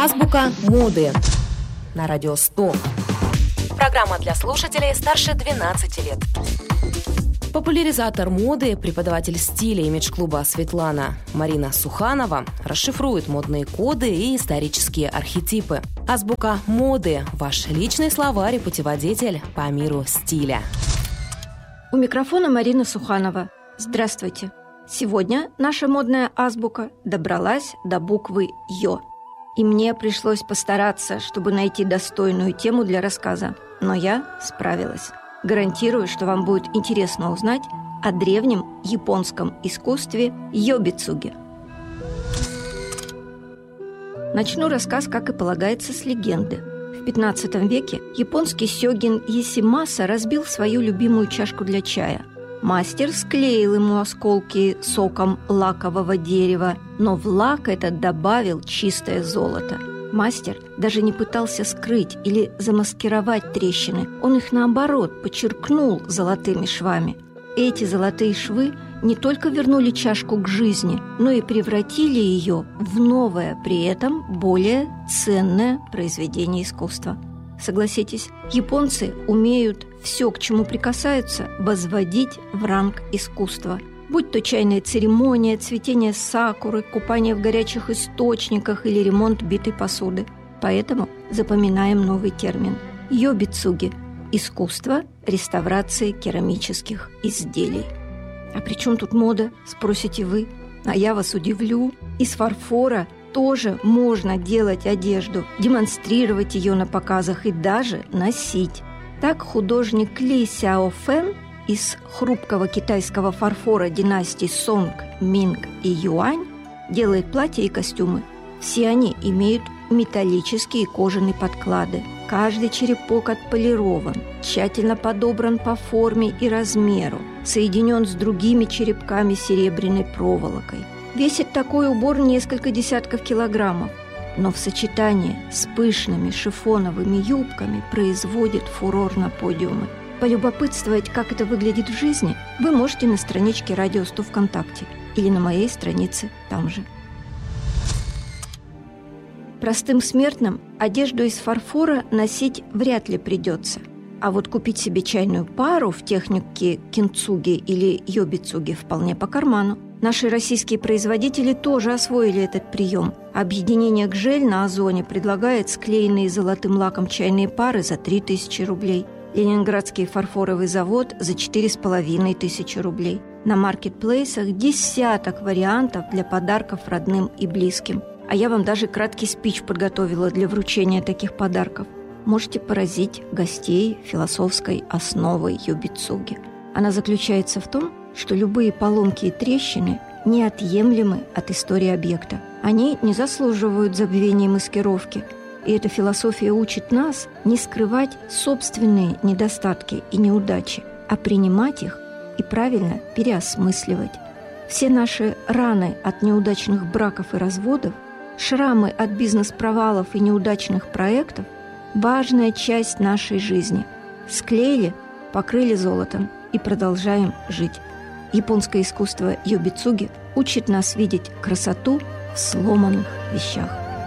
Азбука моды на радио 100. Программа для слушателей старше 12 лет. Популяризатор моды, преподаватель стиля имидж-клуба «Светлана» Марина Суханова расшифрует модные коды и исторические архетипы. Азбука моды – ваш личный словарь и путеводитель по миру стиля. У микрофона Марина Суханова. Здравствуйте! Сегодня наша модная азбука добралась до буквы «Ё». И мне пришлось постараться, чтобы найти достойную тему для рассказа. Но я справилась. Гарантирую, что вам будет интересно узнать о древнем японском искусстве йобицуги. Начну рассказ, как и полагается, с легенды. В 15 веке японский сёгин Ясимаса разбил свою любимую чашку для чая. Мастер склеил ему осколки соком лакового дерева, но в лак этот добавил чистое золото. Мастер даже не пытался скрыть или замаскировать трещины. Он их, наоборот, подчеркнул золотыми швами. Эти золотые швы не только вернули чашку к жизни, но и превратили ее в новое, при этом более ценное произведение искусства. Согласитесь, японцы умеют все, к чему прикасаются, возводить в ранг искусства. Будь то чайная церемония, цветение сакуры, купание в горячих источниках или ремонт битой посуды. Поэтому запоминаем новый термин – йобицуги – искусство реставрации керамических изделий. А при чем тут мода, спросите вы? А я вас удивлю. Из фарфора тоже можно делать одежду, демонстрировать ее на показах и даже носить. Так художник Ли Сяофэн из хрупкого китайского фарфора династий Сонг, Минг и Юань делает платья и костюмы. Все они имеют металлические кожаные подклады. Каждый черепок отполирован, тщательно подобран по форме и размеру, соединен с другими черепками серебряной проволокой. Весит такой убор несколько десятков килограммов, но в сочетании с пышными шифоновыми юбками производит фурор на подиумы. Полюбопытствовать, как это выглядит в жизни, вы можете на страничке Радио 100 ВКонтакте или на моей странице там же. Простым смертным одежду из фарфора носить вряд ли придется. А вот купить себе чайную пару в технике кинцуги или йобицуги вполне по карману. Наши российские производители тоже освоили этот прием. Объединение «Гжель» на Озоне предлагает склеенные золотым лаком чайные пары за 3000 рублей. Ленинградский фарфоровый завод за 4500 рублей. На маркетплейсах десяток вариантов для подарков родным и близким. А я вам даже краткий спич подготовила для вручения таких подарков. Можете поразить гостей философской основой йобицуги. Она заключается в том, что любые поломки и трещины неотъемлемы от истории объекта. Они не заслуживают забвения и маскировки. И эта философия учит нас не скрывать собственные недостатки и неудачи, а принимать их и правильно переосмысливать. Все наши раны от неудачных браков и разводов, шрамы от бизнес-провалов и неудачных проектов – важная часть нашей жизни. Склеили, покрыли золотом и продолжаем жить. Японское искусство йобицуги учит нас видеть красоту в сломанных вещах.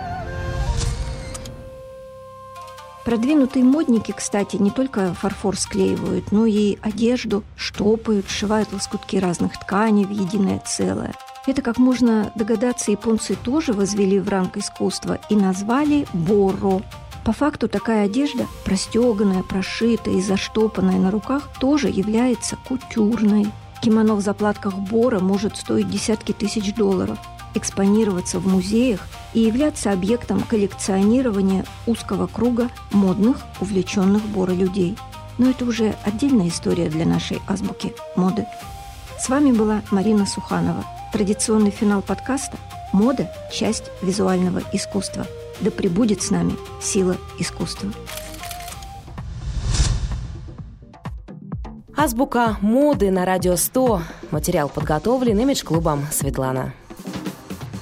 Продвинутые модники, кстати, не только фарфор склеивают, но и одежду штопают, сшивают лоскутки разных тканей в единое целое. Это, как можно догадаться, японцы тоже возвели в ранг искусства и назвали боро. По факту такая одежда, простеганная, прошитая и заштопанная на руках, тоже является кутюрной. Кимоно в заплатках бора может стоить десятки тысяч долларов, экспонироваться в музеях и являться объектом коллекционирования узкого круга модных, увлеченных боро людей. Но это уже отдельная история для нашей азбуки моды. С вами была Марина Суханова. Традиционный финал подкаста «Мода – часть визуального искусства». Да пребудет с нами сила искусства. Азбука моды на радио 100. Материал подготовлен имидж-клубом «Светлана».